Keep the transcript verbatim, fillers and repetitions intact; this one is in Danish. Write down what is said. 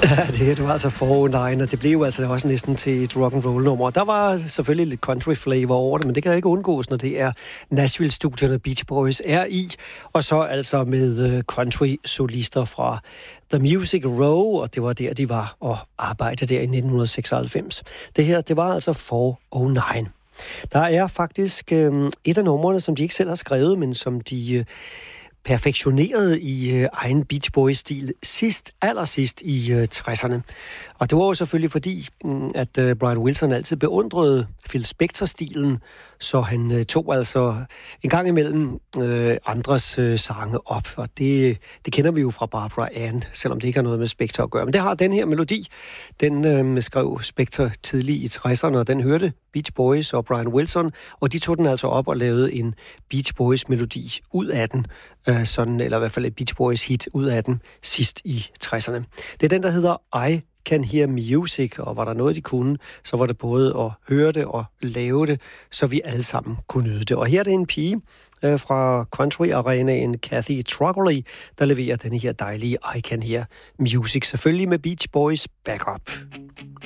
det her, det var altså four oh nine, og det blev jo altså også næsten til et rock'n'roll-nummer. Der var selvfølgelig lidt country flavor over det, men det kan ikke undgås, når det er Nashville-studierne Beach Boys er i, og så altså med country-solister fra The Music Row, og det var der, de var og arbejdede der i nitten seksoghalvfems. Det her, det var altså four oh nine. Der er faktisk øh, et af numrene, som de ikke selv har skrevet, men som de øh, perfektionerede i øh, egen Beach Boys-stil sidst, allersidst i øh, tresserne. Og det var jo selvfølgelig fordi, mm, at øh, Brian Wilson altid beundrede Phil Spector-stilen, så han øh, tog altså en gang imellem øh, andres øh, sange op. Og det, det kender vi jo fra Barbara Ann, selvom det ikke har noget med Spector at gøre. Men det har den her melodi. Den øh, skrev Spector tidligt i tresserne, og den hørte Beach Boys og Brian Wilson, og de tog den altså op og lavede en Beach Boys-melodi ud af den, øh, sådan, eller i hvert fald et Beach Boys-hit ud af den sidst i tresserne. Det er den, der hedder I Can Hear Music, og var der noget, de kunne, så var det både at høre det og lave det, så vi alle sammen kunne nyde det. Og her er det en pige øh, fra country-arenaen Kathy Trockley, der leverer denne her dejlige I Can Hear Music, selvfølgelig med Beach Boys backup.